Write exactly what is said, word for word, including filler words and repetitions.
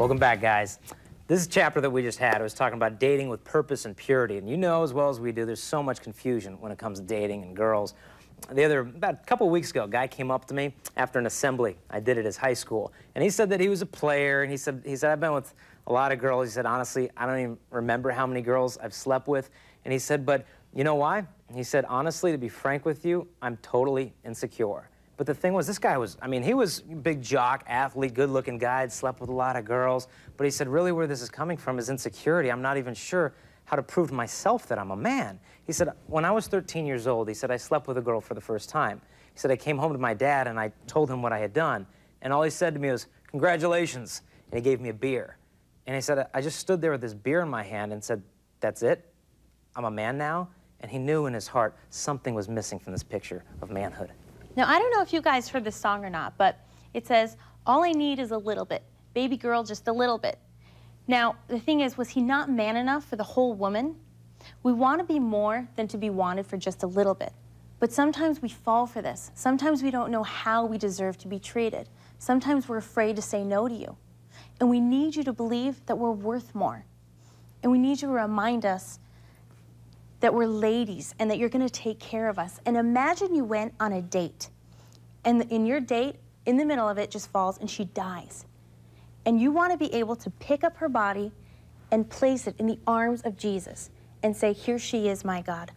Welcome back, guys. This chapter that we just had was talking about dating with purpose and purity. And you know as well as we do, there's so much confusion when it comes to dating and girls. The other, about a couple weeks ago, a guy came up to me after an assembly. I did it at high school. And he said that he was a player, and he said, he said, I've been with a lot of girls. He said, honestly, I don't even remember how many girls I've slept with. And he said, but you know why? He said, honestly, to be frank with you, I'm totally insecure. But the thing was, this guy was, I mean, he was a big jock, athlete, good-looking guy, had slept with a lot of girls. But he said, really, where this is coming from is insecurity. I'm not even sure how to prove to myself that I'm a man. He said, when I was thirteen years old, he said, I slept with a girl for the first time. He said, I came home to my dad, and I told him what I had done. And all he said to me was, congratulations. And he gave me a beer. And he said, I just stood there with this beer in my hand and said, that's it? I'm a man now? And he knew in his heart something was missing from this picture of manhood. Now, I don't know if you guys heard this song or not, but it says, all I need is a little bit. Baby girl, just a little bit. Now, the thing is, was he not man enough for the whole woman? We want to be more than to be wanted for just a little bit. But sometimes we fall for this. Sometimes we don't know how we deserve to be treated. Sometimes we're afraid to say no to you. And we need you to believe that we're worth more. And we need you to remind us that we're ladies and that you're going to take care of us. And imagine you went on a date, and in your date, in the middle of it, just falls and she dies. And you want to be able to pick up her body and place it in the arms of Jesus and say, here she is, my God.